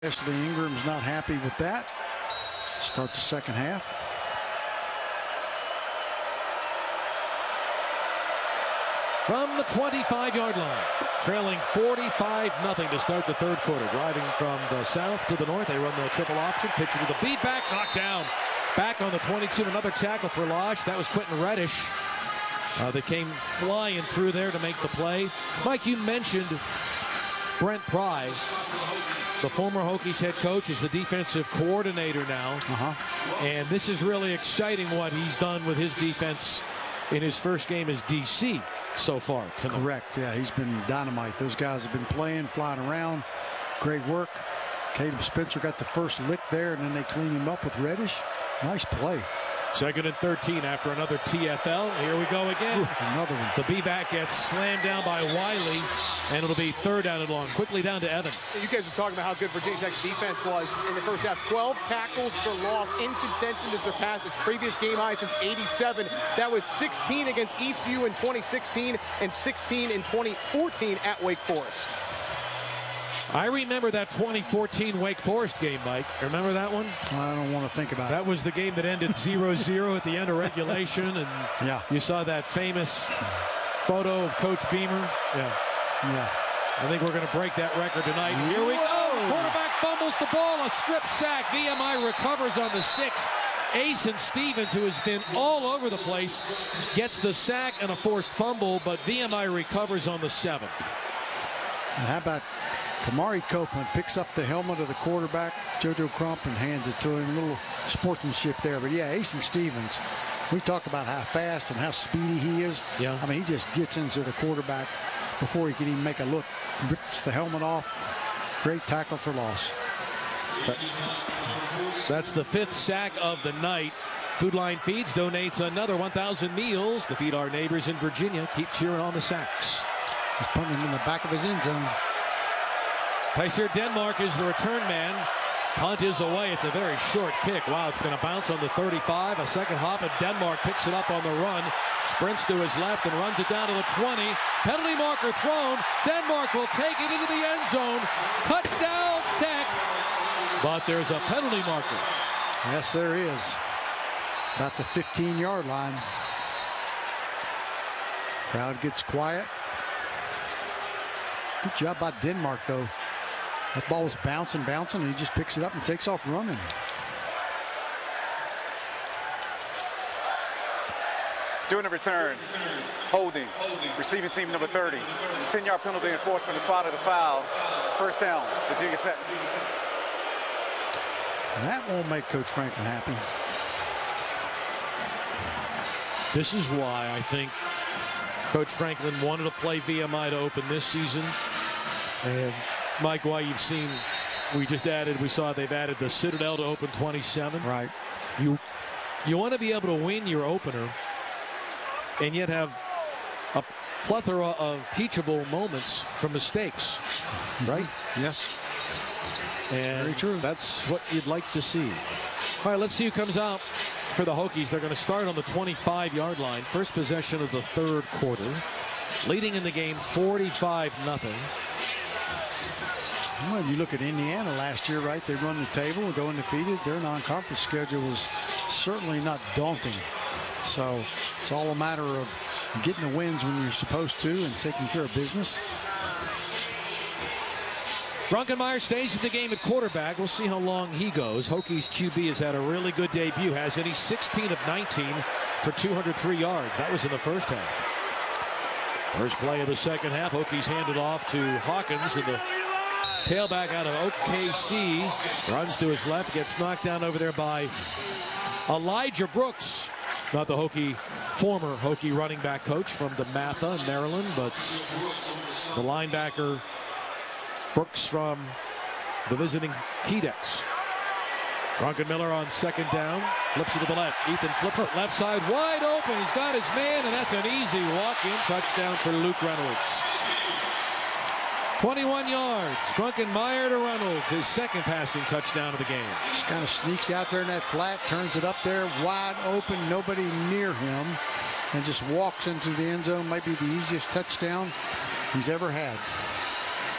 Ashley Ingram's not happy with that. Start the second half. From the 25-yard line, trailing 45-0 to start the third quarter. Driving from the south to the north, they run the triple option. Pitcher to the beat back, knocked down. Back on the 22, another tackle for Losh. That was Quentin Reddish. That came flying through there to make the play. Mike, you mentioned Brent Pry, the former Hokies head coach, is the defensive coordinator now. And this is really exciting what he's done with his defense in his first game as DC so far tonight. Correct, yeah, he's been dynamite. Those guys have been playing, flying around. Great work. Caleb Spencer got the first lick there, and then they clean him up with Reddish. Nice play. Second and 13 after another TFL. Here we go again. Another one. The B-back gets slammed down by Wiley, and it'll be third down and long. Quickly down to Evan. You guys are talking about how good Virginia Tech's defense was in the first half. 12 tackles for loss, in contention to surpass its previous game high since '87. That was 16 against ECU in 2016 and 16 in 2014 at Wake Forest. I remember that 2014 Wake Forest game, Mike. Remember that one? I don't want to think about it. That was the game that ended 0-0 at the end of regulation, and yeah, you saw that famous photo of Coach Beamer. Yeah. I think we're going to break that record tonight. Here we go. Quarterback fumbles the ball, a strip sack. VMI recovers on the 6. Asen Stevens, who has been all over the place, gets the sack and a forced fumble, but VMI recovers on the 7. And how about Kamari Copeland picks up the helmet of the quarterback, JoJo Crump, and hands it to him. A little sportsmanship there. But yeah, Asen Stevens, we talk about how fast and how speedy he is. Yeah. I mean, he just gets into the quarterback before he can even make a look. Rips the helmet off. Great tackle for loss. That's the 5th sack of the night. Food Line Feeds donates another 1,000 meals to feed our neighbors in Virginia. Keep cheering on the sacks. He's punting in the back of his end zone. Tyser Denmark is the return man. Punt is away. It's a very short kick. Wow, it's going to bounce on the 35. A second hop, and Denmark picks it up on the run. Sprints to his left and runs it down to the 20. Penalty marker thrown. Denmark will take it into the end zone. Touchdown Tech. But there's a penalty marker. Yes, there is. About the 15-yard line. Crowd gets quiet. Good job by Denmark, though. That ball was bouncing, and he just picks it up and takes off running. Doing a return, holding, receiving team number 30. 10-yard penalty enforced from the spot of the foul. First down, Virginia Tech. That won't make Coach Franklin happy. This is why I think Coach Franklin wanted to play VMI to open this season. And Mike, why you've seen, we saw they've added the Citadel to open 27. Right. You want to be able to win your opener and yet have a plethora of teachable moments from mistakes, right? Yes. And very true. That's what you'd like to see. All right, let's see who comes out for the Hokies. They're going to start on the 25-yard line. First possession of the third quarter. Leading in the game 45-0. Well, you look at Indiana last year, right? They run the table and go undefeated. Their non-conference schedule was certainly not daunting. So it's all a matter of getting the wins when you're supposed to and taking care of business. Drunkenmeyer stays in the game at quarterback. We'll see how long he goes. Hokies QB has had a really good debut, hasn't he? 16 of 19 for 203 yards. That was in the first half. First play of the second half. Hokies handed off to Hawkins, and the tailback out of OKC runs to his left, gets knocked down over there by Elijah Brooks. Not the former Hokie running back coach from DeMatha in Maryland, but the linebacker Brooks from the visiting Keydets. Druckenmiller on second down, flips it to the left. Ethan flips it left side, wide open. He's got his man, and that's an easy walk-in touchdown for Luke Reynolds. 21 yards. Drunkenmeyer to Reynolds, his second passing touchdown of the game. Just kind of sneaks out there in that flat, turns it up there, wide open, nobody near him, and just walks into the end zone. Might be the easiest touchdown he's ever had.